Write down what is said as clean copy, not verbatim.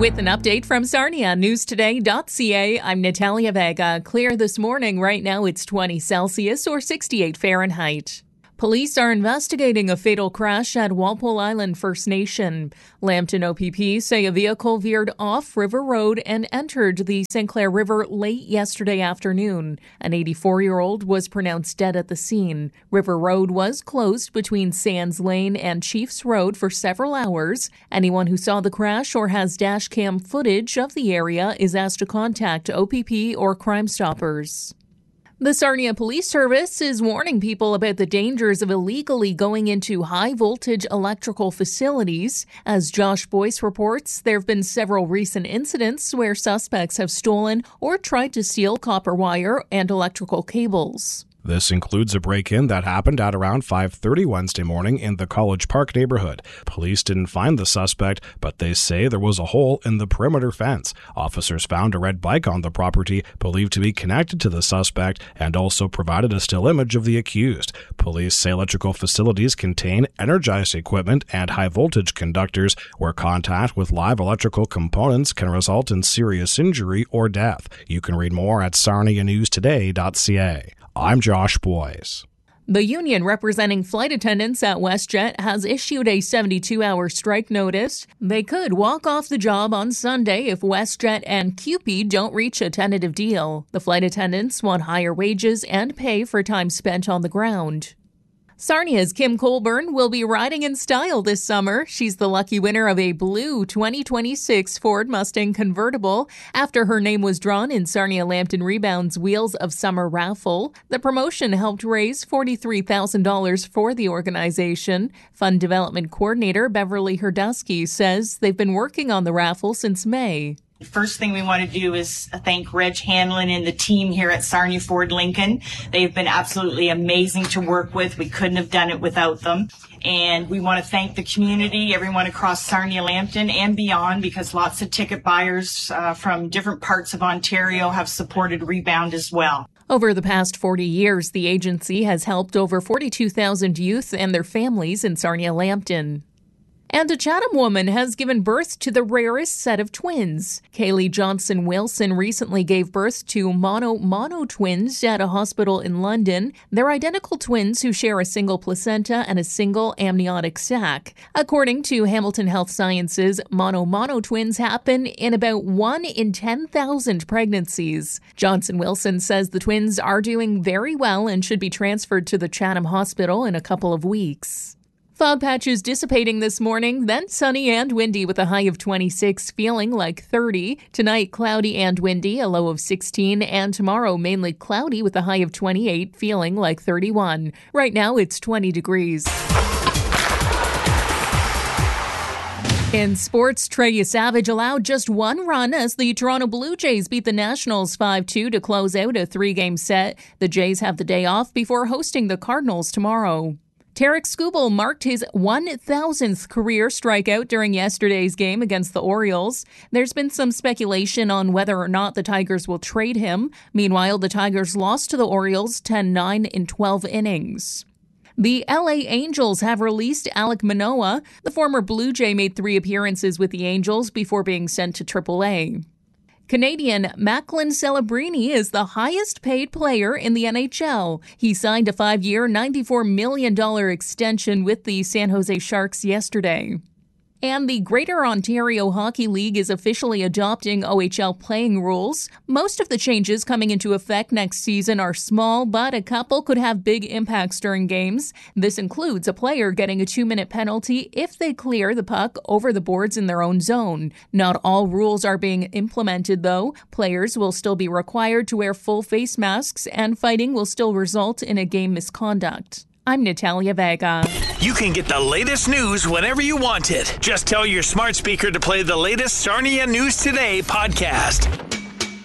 With an update from Sarnia, newstoday.ca, I'm Natalia Vega. Clear this morning. Right now it's 20 Celsius or 68 Fahrenheit. Police are investigating a fatal crash at Walpole Island First Nation. Lambton OPP say a vehicle veered off River Road and entered the St. Clair River late yesterday afternoon. An 84-year-old was pronounced dead at the scene. River Road was closed between Sands Lane and Chiefs Road for several hours. Anyone who saw the crash or has dash cam footage of the area is asked to contact OPP or Crime Stoppers. The Sarnia Police Service is warning people about the dangers of illegally going into high-voltage electrical facilities. As Josh Boyce reports, there have been several recent incidents where suspects have stolen or tried to steal copper wire and electrical cables. This includes a break-in that happened at around 5:30 Wednesday morning in the College Park neighborhood. Police didn't find the suspect, but they say there was a hole in the perimeter fence. Officers found a red bike on the property believed to be connected to the suspect and also provided a still image of the accused. Police say electrical facilities contain energized equipment and high-voltage conductors where contact with live electrical components can result in serious injury or death. You can read more at sarnianewstoday.ca. I'm Josh Boyce. The union representing flight attendants at WestJet has issued a 72-hour strike notice. They could walk off the job on Sunday if WestJet and CUPE don't reach a tentative deal. The flight attendants want higher wages and pay for time spent on the ground. Sarnia's Kim Colburn will be riding in style this summer. She's the lucky winner of a blue 2026 Ford Mustang convertible after her name was drawn in Sarnia Lambton Rebound's Wheels of Summer raffle. The promotion helped raise $43,000 for the organization. Fund Development Coordinator Beverly Herdusky says they've been working on the raffle since May. The first thing we want to do is thank Reg Hanlon and the team here at Sarnia Ford Lincoln. They've been absolutely amazing to work with. We couldn't have done it without them. And we want to thank the community, everyone across Sarnia Lambton and beyond, because lots of ticket buyers from different parts of Ontario have supported Rebound as well. Over the past 40 years, the agency has helped over 42,000 youth and their families in Sarnia Lambton. And a Chatham woman has given birth to the rarest set of twins. Kaylee Johnson Wilson recently gave birth to mono twins at a hospital in London. They're identical twins who share a single placenta and a single amniotic sac. According to Hamilton Health Sciences, mono twins happen in about 1 in 10,000 pregnancies. Johnson Wilson says the twins are doing very well and should be transferred to the Chatham Hospital in a couple of weeks. Fog patches dissipating this morning, then sunny and windy with a high of 26, feeling like 30. Tonight, cloudy and windy, a low of 16, and tomorrow mainly cloudy with a high of 28, feeling like 31. Right now, it's 20 degrees. In sports, Trey Savage allowed just one run as the Toronto Blue Jays beat the Nationals 5-2 to close out a 3-game set. The Jays have the day off before hosting the Cardinals tomorrow. Tarek Skubal marked his 1,000th career strikeout during yesterday's game against the Orioles. There's been some speculation on whether or not the Tigers will trade him. Meanwhile, the Tigers lost to the Orioles 10-9 in 12 innings. The LA Angels have released Alek Manoah. The former Blue Jay made 3 appearances with the Angels before being sent to AAA. Canadian Macklin Celebrini is the highest-paid player in the NHL. He signed a 5-year, $94 million extension with the San Jose Sharks yesterday. And the Greater Ontario Hockey League is officially adopting OHL playing rules. Most of the changes coming into effect next season are small, but a couple could have big impacts during games. This includes a player getting a 2-minute penalty if they clear the puck over the boards in their own zone. Not all rules are being implemented, though. Players will still be required to wear full face masks, and fighting will still result in a game misconduct. I'm Natalia Vega. You can get the latest news whenever you want it. Just tell your smart speaker to play the latest Sarnia News Today podcast.